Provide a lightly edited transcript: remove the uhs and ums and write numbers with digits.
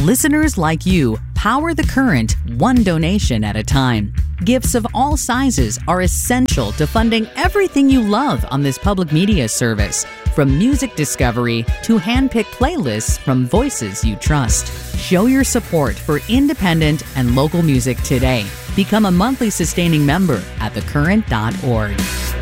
Listeners like you power The Current, one donation at a time. Gifts of all sizes are essential to funding everything you love on this public media service, from music discovery to hand-picked playlists from voices you trust. Show your support for independent and local music today. Become a monthly sustaining member at thecurrent.org.